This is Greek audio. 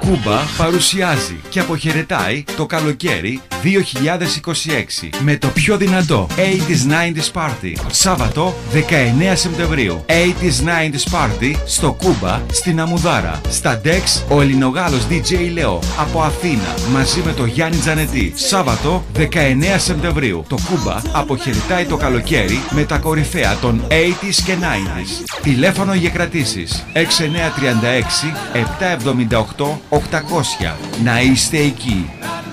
Κούμπα παρουσιάζει και αποχαιρετάει το καλοκαίρι 2026 με το πιο δυνατό 80s 90s Party. Σάββατο 19 Σεπτεμβρίου. 80s 90s Party στο Κούμπα στην Αμουδάρα. Στα Dex ο Ελληνογάλος DJ Λεό από Αθήνα μαζί με το Γιάννη Τζανετή. Σάββατο 19 Σεπτεμβρίου. Το Κούμπα αποχαιρετάει το καλοκαίρι με τα κορυφαία των 80s και 90s. Τηλέφωνο για κρατήσεις 6936 778 800. Να είστε εκεί.